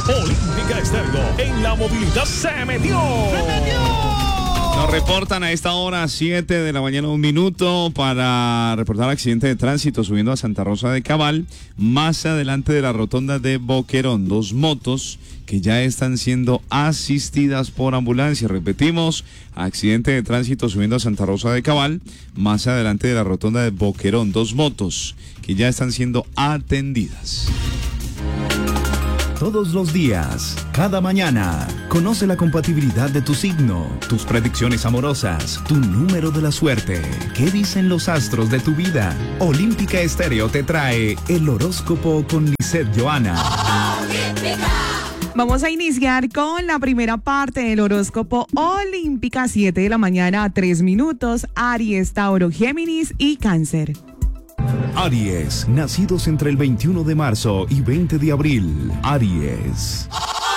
Olímpica Estéreo en la movilidad se metió. Nos reportan a esta hora 7 de la mañana, 1 minuto, para reportar accidente de tránsito subiendo a Santa Rosa de Cabal, más adelante de la rotonda de Boquerón. 2 motos que ya están siendo asistidas por ambulancia. Repetimos, accidente de tránsito subiendo a Santa Rosa de Cabal, más adelante de la rotonda de Boquerón. 2 motos que ya están siendo atendidas. Todos los días, cada mañana, conoce la compatibilidad de tu signo, tus predicciones amorosas, tu número de la suerte. ¿Qué dicen los astros de tu vida? Olímpica Estéreo te trae el horóscopo con Lisette Johanna. Vamos a iniciar con la primera parte del horóscopo Olímpica, 7 de la mañana, 3 minutos. Aries, Tauro, Géminis y Cáncer. Aries, nacidos entre el 21 de marzo y 20 de abril. Aries.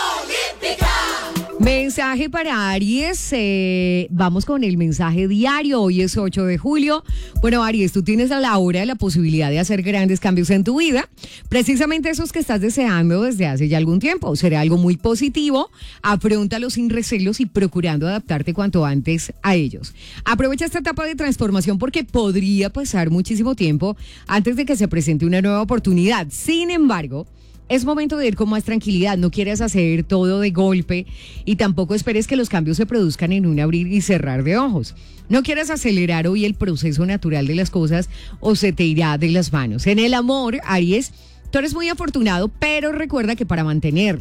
Mensaje para Aries, vamos con el mensaje diario, hoy es 8 de julio. Bueno, Aries, tú tienes a la hora la posibilidad de hacer grandes cambios en tu vida, precisamente esos que estás deseando desde hace ya algún tiempo. Será algo muy positivo, afróntalo sin recelos y procurando adaptarte cuanto antes a ellos. Aprovecha esta etapa de transformación porque podría pasar muchísimo tiempo antes de que se presente una nueva oportunidad. Sin embargo, es momento de ir con más tranquilidad, no quieras hacer todo de golpe y tampoco esperes que los cambios se produzcan en un abrir y cerrar de ojos. No quieras acelerar hoy el proceso natural de las cosas o se te irá de las manos. En el amor, Aries, tú eres muy afortunado, pero recuerda que para mantener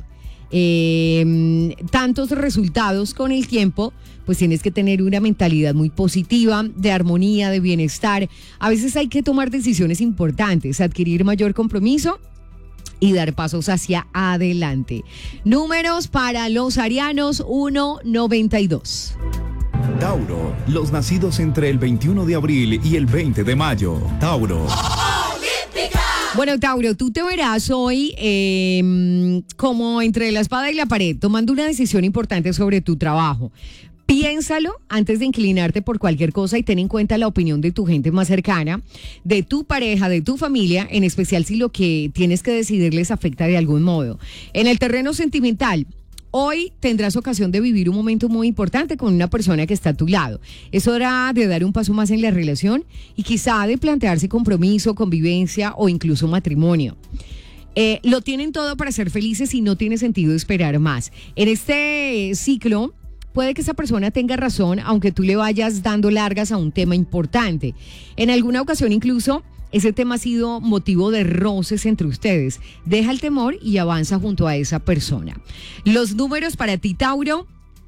tantos resultados con el tiempo, pues tienes que tener una mentalidad muy positiva, de armonía, de bienestar. A veces hay que tomar decisiones importantes, adquirir mayor compromiso y dar pasos hacia adelante. Números para los arianos, 1-92. Tauro, los nacidos entre el 21 de abril y el 20 de mayo. Tauro. Bueno, Tauro, tú te verás hoy como entre la espada y la pared, tomando una decisión importante sobre tu trabajo. Piénsalo antes de inclinarte por cualquier cosa y ten en cuenta la opinión de tu gente más cercana, de tu pareja, de tu familia, en especial si lo que tienes que decidir les afecta de algún modo. En el terreno sentimental, hoy tendrás ocasión de vivir un momento muy importante con una persona que está a tu lado. Es hora de dar un paso más en la relación y quizá de plantearse compromiso, convivencia o incluso matrimonio. Lo tienen todo para ser felices y no tiene sentido esperar más. En este ciclo, puede que esa persona tenga razón, aunque tú le vayas dando largas a un tema importante. En alguna ocasión incluso, ese tema ha sido motivo de roces entre ustedes. Deja el temor y avanza junto a esa persona. Los números para ti, Tauro,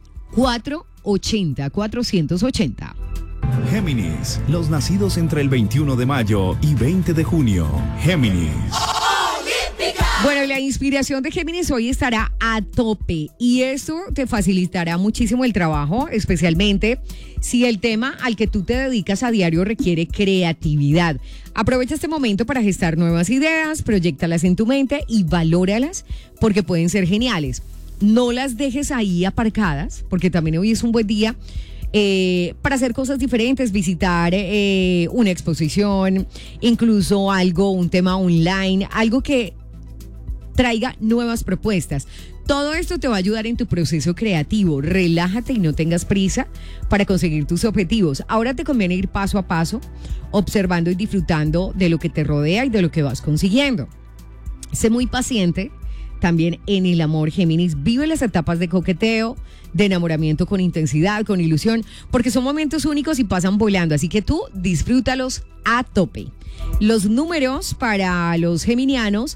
480. Géminis, los nacidos entre el 21 de mayo y 20 de junio. Géminis. Bueno, la inspiración de Géminis hoy estará a tope y esto te facilitará muchísimo el trabajo, especialmente si el tema al que tú te dedicas a diario requiere creatividad. Aprovecha este momento para gestar nuevas ideas, proyéctalas en tu mente y valóralas porque pueden ser geniales. No las dejes ahí aparcadas porque también hoy es un buen día para hacer cosas diferentes, visitar una exposición, incluso un tema online, algo que traiga nuevas propuestas. Todo esto te va a ayudar en tu proceso creativo. Relájate y no tengas prisa para conseguir tus objetivos. Ahora te conviene ir paso a paso, observando y disfrutando de lo que te rodea y de lo que vas consiguiendo. Sé muy paciente. También en el amor, Géminis, vive las etapas de coqueteo, de enamoramiento con intensidad, con ilusión, porque son momentos únicos y pasan volando, así que tú disfrútalos a tope. Los números para los geminianos,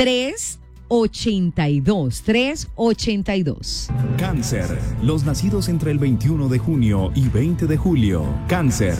382. Cáncer, los nacidos entre el 21 de junio y 20 de julio. Cáncer.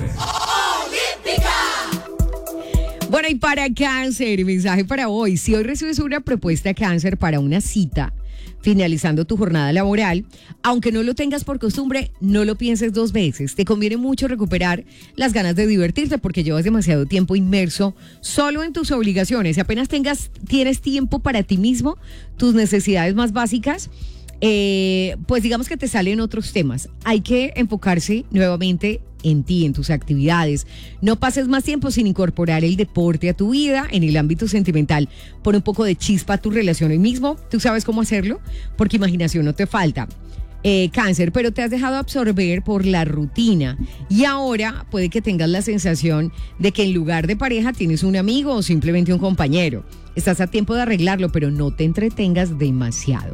Bueno, y para Cáncer, mensaje para hoy. Si hoy recibes una propuesta, Cáncer, para una cita, finalizando tu jornada laboral, aunque no lo tengas por costumbre, no lo pienses 2 veces. Te conviene mucho recuperar las ganas de divertirte porque llevas demasiado tiempo inmerso solo en tus obligaciones. Si apenas tienes tiempo para ti mismo, tus necesidades más básicas, pues digamos que te salen otros temas. Hay que enfocarse nuevamente en ti, en tus actividades. No pases más tiempo sin incorporar el deporte a tu vida. En el ámbito sentimental, pon un poco de chispa a tu relación hoy mismo. ¿Tú sabes cómo hacerlo? Porque imaginación no te falta. Cáncer, pero te has dejado absorber por la rutina y ahora puede que tengas la sensación de que en lugar de pareja tienes un amigo o simplemente un compañero. Estás a tiempo de arreglarlo, pero no te entretengas demasiado.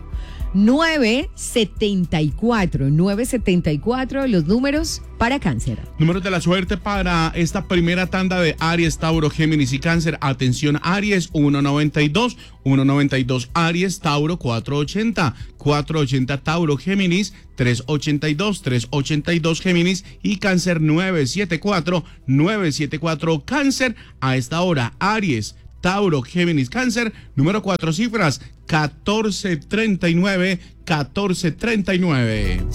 974, los números para Cáncer. Números de la suerte para esta primera tanda de Aries, Tauro, Géminis y Cáncer. Atención, Aries, 192 Aries, Tauro, 480 Tauro, Géminis, 382 Géminis y Cáncer, 974 Cáncer. A esta hora, Aries, Tauro, Géminis, Cáncer, número 4 cifras, 1439.